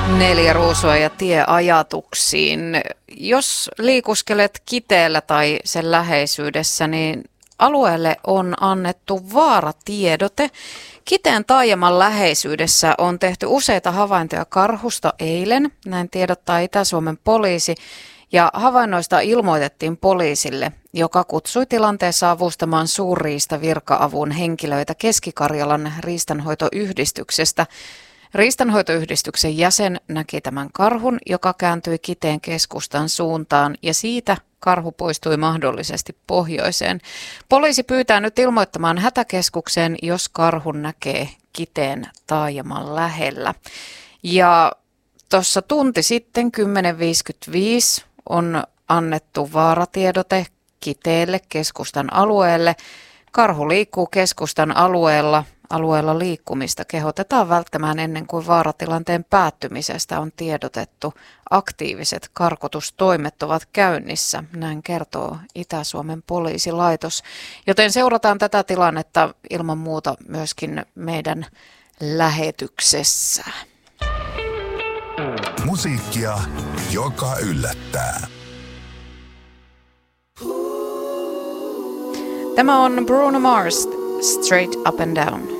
4 ruusua ja tie ajatuksiin. Jos liikuskelet Kiteellä tai sen läheisyydessä, niin alueelle on annettu vaaratiedote. Kiteen taajaman läheisyydessä on tehty useita havaintoja karhusta eilen, näin tiedottaa Itä-Suomen poliisi. Ja havainnoista ilmoitettiin poliisille, joka kutsui tilanteessa avustamaan suurriistavirka-avun henkilöitä Keski-Karjalan riistanhoitoyhdistyksestä. Riistanhoitoyhdistyksen jäsen näki tämän karhun, joka kääntyi Kiteen keskustan suuntaan, ja siitä karhu poistui mahdollisesti pohjoiseen. Poliisi pyytää nyt ilmoittamaan hätäkeskukseen, jos karhun näkee Kiteen taajaman lähellä. Ja tuossa tunti sitten 10.55 on annettu vaaratiedote Kiteelle keskustan alueelle. Karhu liikkuu keskustan alueella liikkumista kehotetaan välttämään ennen kuin vaaratilanteen päättymisestä on tiedotettu. Aktiiviset karkotustoimet ovat käynnissä, näin kertoo Itä-Suomen poliisilaitos. Joten seurataan tätä tilannetta ilman muuta myöskin meidän lähetyksessä. Musiikkia, joka yllättää. Tämä on Bruno Mars, Straight Up and Down.